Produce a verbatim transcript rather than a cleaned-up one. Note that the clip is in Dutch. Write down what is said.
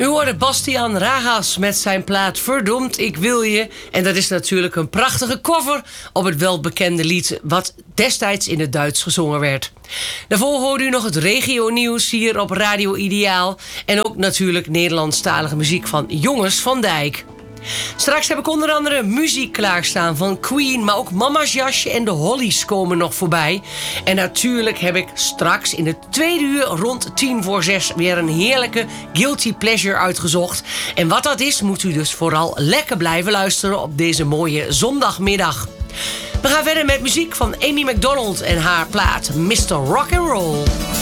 U hoorde Bastiaan Ragas met zijn plaat Verdomd, ik wil je. En dat is natuurlijk een prachtige cover op het welbekende lied wat destijds in het Duits gezongen werd. Daarvoor hoorde u nog het regionieuws hier op Radio Ideaal. En ook natuurlijk Nederlandstalige muziek van Jongens van Dijk. Straks heb ik onder andere muziek klaarstaan van Queen, maar ook Mama's Jasje en de Hollies komen nog voorbij. En natuurlijk heb ik straks in het tweede uur rond tien voor zes weer een heerlijke Guilty Pleasure uitgezocht. En wat dat is, moet u dus vooral lekker blijven luisteren op deze mooie zondagmiddag. We gaan verder met muziek van Amy Macdonald en haar plaat mister Rock'n'Roll.